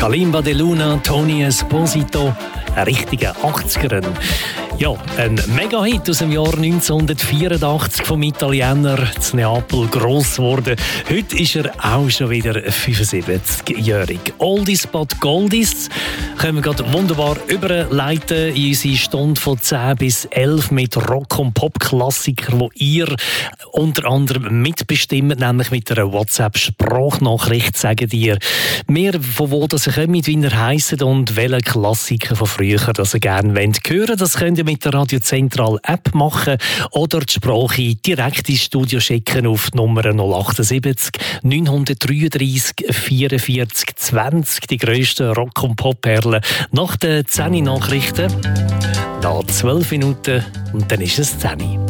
Kalimba de Luna, Tony Esposito, ein richtiger 80er. Ja, ein Mega-Hit aus dem Jahr 1984 vom Italiener zu Neapel gross geworden. Heute ist er auch schon wieder 75-jährig. Oldies but Goldies können wir gerade wunderbar überleiten in unsere Stunde von 10 bis 11 mit Rock- und Pop-Klassikern, die ihr unter anderem mitbestimmt, nämlich mit einer WhatsApp-Sprachnachricht sagen dir mehr, von wo das ihr kommt, wie ihr heisst und welche Klassiker von früher das ihr gerne hören wollt. Das könnt ihr mit der Radio Zentral App machen oder die Sprache direkt ins Studio schicken auf die Nummer 078 933 44 20. Die grössten Rock- und Pop-Perlen nach den 10 Nachrichten. Nach 12 Minuten und dann ist es 10.